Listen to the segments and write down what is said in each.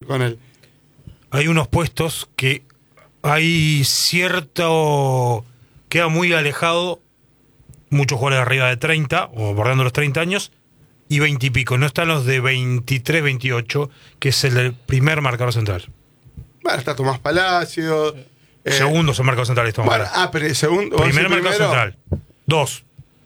con él. Hay unos puestos que hay cierto... Queda muy alejado muchos jugadores arriba de 30 o bordeando los 30 años y 20 y pico. No están los de 23, 28, que es el primer marcador central. Bueno, está Tomás Palacio. Segundo es el marcador central. Bueno, pero el segundo. Primer marcador central. 2.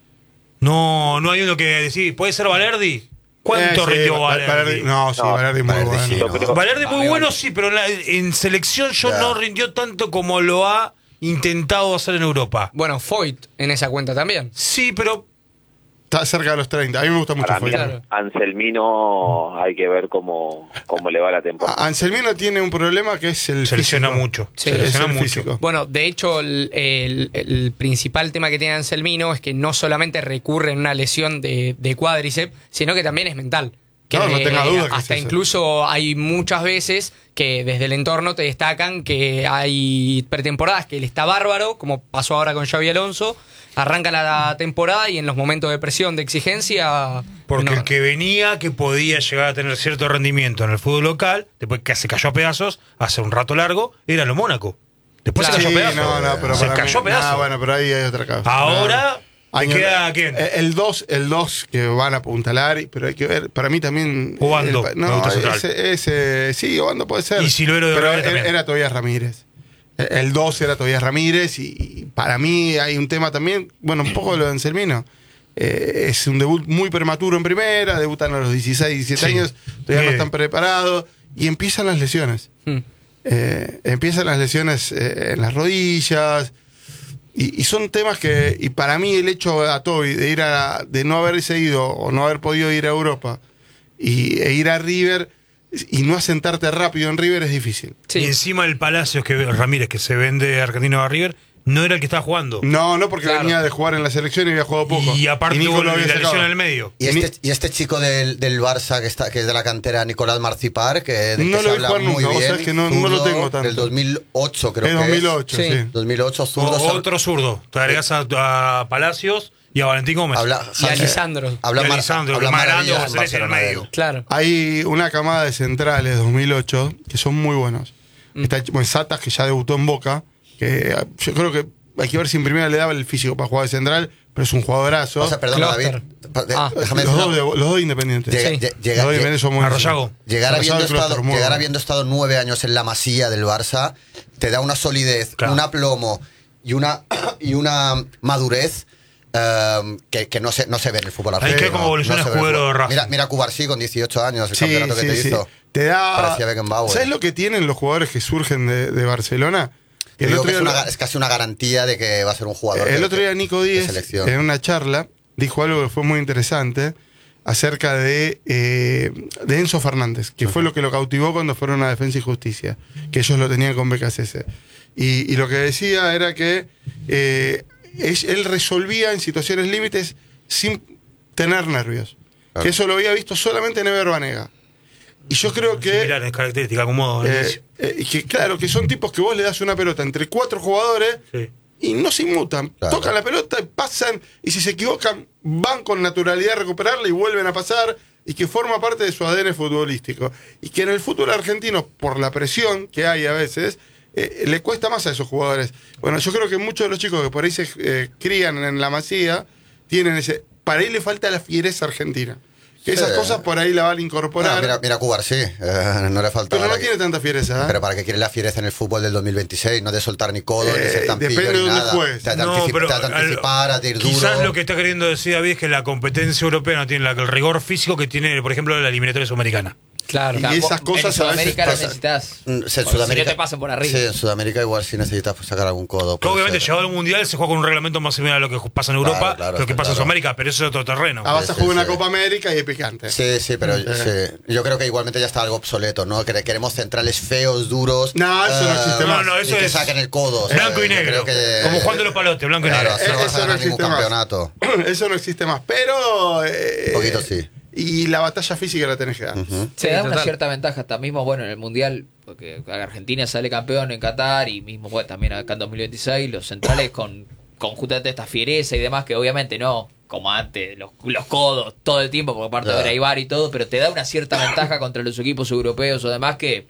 No hay uno que decir, ¿puede ser Valerdi? ¿Cuánto rindió Valerdi? Valerdi muy bueno. Sí, Valerdi muy bueno, sí, pero en selección no rindió tanto como lo ha intentado hacer en Europa. Bueno, Foyt en esa cuenta también. Sí, pero está cerca de los 30. A mí me gusta mucho Para mí, Foyt. Anselmino hay que ver cómo le va la temporada. Anselmino tiene un problema que es el se lesiona físico. mucho. Sí, Se lesiona el mucho. físico. Bueno, de hecho, el principal tema que tiene Anselmino es que no solamente recurre en una lesión de cuádriceps, sino que también es mental. Que, no tenga duda que hasta es eso. incluso hay muchas veces que desde el entorno te destacan que hay pretemporadas que él está bárbaro, como pasó ahora con Xavi Alonso, arranca la temporada y en los momentos de presión, de exigencia... Porque no. el que venía, que podía llegar a tener cierto rendimiento en el fútbol local, después que se cayó a pedazos, hace un rato largo, era lo Mónaco. Después Claro. se cayó a pedazos. pero se para cayó a mí- pedazos. bueno, pero ahí hay otra cosa. Ahora, ¿te queda quién? El 2 que van a apuntalar, pero hay que ver, para mí también... Obando, me gusta central. Sí, Obando puede ser. Y Silvero de pero River también. era Tobías Ramírez. El 2 era Tobías Ramírez y para mí hay un tema también, bueno, un poco de lo de Anselmino. Es un debut muy prematuro en primera, debutan a los 16, 17 Sí. años, todavía no Bien. están preparados y empiezan las lesiones. Empiezan las lesiones en las rodillas y son temas que, y para mí el hecho a Toby de no haberse ido o no haber podido ir a Europa e ir a River y no asentarte rápido en River es difícil. Sí. Y encima el Palacios Ramírez, que se vende argentino a River, no era el que estaba jugando. No, porque Claro. venía de jugar en la selección y había jugado poco. Y aparte Nico tuvo lo la había lesión sacado. en el medio. Y este chico del Barça que es de la cantera, Nicolás Marcipar, que No se lo vi habla jugar muy nunca, vos bien, sabés que no lo zurdo, tengo tanto. Del 2008 creo Es que 2008, Sí. sí. 2008, zurdo. Otro zurdo. Te agregás a Palacios y a Valentín Gómez. Y a Lisandro. Habla, Y a Lisandro, que más grande va a ser ese en el medio. Claro. Hay una camada de centrales 2008 que son muy buenos. Está Satas, que ya debutó en Boca, que yo creo que hay que ver si en primera le daba el físico para jugar de central, pero es un jugadorazo. O sea, perdona, Kloster. David. Déjame los, decir dos, los dos independientes. Llega- Sí. llega- Los dos independientes son muy Arroyago. Llegar, Arroyago y Kloster, muy bueno. habiendo estado 9 años en la masía del Barça te da una solidez, Claro. un aplomo y una madurez que no se ve en el fútbol Hay argentino. que como evoluciona se el ve en jugador de fútbol. Racing. Mira Cubarsí con 18 años, el Sí, campeonato que te sí. hizo. Te da. Parecía Beckenbauer. ¿Sabes lo que tienen los jugadores que surgen de Barcelona? Te El digo otro que día- es casi una garantía de que va a ser un jugador. El de- otro día Nico de Díez, selección. en una charla, dijo algo que fue muy interesante acerca de Enzo Fernández, que fue lo que lo cautivó cuando fueron a Defensa y Justicia, que ellos lo tenían con BKCS. Y lo que decía era que él resolvía en situaciones límites sin tener nervios. Claro. Que eso lo había visto solamente en Ever Banega. Y yo creo que... Similar en característica, como que claro, que son tipos que vos le das una pelota entre 4 jugadores sí. y no se inmutan. Claro. Tocan la pelota, pasan y si se equivocan van con naturalidad a recuperarla y vuelven a pasar y que forma parte de su ADN futbolístico. Y que en el fútbol argentino, por la presión que hay a veces, le cuesta más a esos jugadores. Bueno, yo creo que muchos de los chicos que por ahí se crían en la Masía tienen ese... Para ahí le falta la fiereza argentina. Que esas Sí. cosas por ahí la van a incorporar. Mira Cubarsí, no le falta. pero no ahora tiene tanta fiereza. ¿eh? Pero para qué quiere la fiereza en el fútbol del 2026, no de soltar ni codo, ni ser tan depende pillo, de ni dónde nada. juegues. Te de No, pero anticipar, de ir duro. quizás lo que está queriendo decir David es que la competencia europea no tiene el rigor físico que tiene, por ejemplo, la eliminatoria sudamericana. Claro. Y esas cosas en a veces Sudamérica lo pasan. necesitas. En Porque si Sudamérica, no te pasan por arriba. Sí, en Sudamérica igual sí necesitas sacar algún codo. Que puede obviamente, ser. llegado al mundial, se juega con un reglamento más similar a lo que pasa en Europa, Claro, lo que pasa en claro. Sudamérica, pero eso es otro terreno. Vas a Sí, jugar una sí. Copa América y es picante. Sí, pero sí. Yo creo que igualmente ya está algo obsoleto, ¿no? Queremos centrales feos, duros. No, eso no existe más. No, eso y que es saquen el codo. blanco y Yo negro. creo que- Como Juan de los Palotes, blanco y Claro, negro. así no vas a Eso no ganar ningún existe más. campeonato. Eso no existe más. Pero. Un poquito sí. Y la batalla física la tenés que dar. Se da una total. cierta ventaja hasta mismo, bueno, en el Mundial, porque Argentina sale campeón en Qatar y mismo bueno, también acá en 2026, los centrales con justamente esta fiereza y demás, que obviamente no, como antes, los codos todo el tiempo, por parte de ver a Ibar y todo, pero te da una cierta ventaja contra los equipos europeos o demás que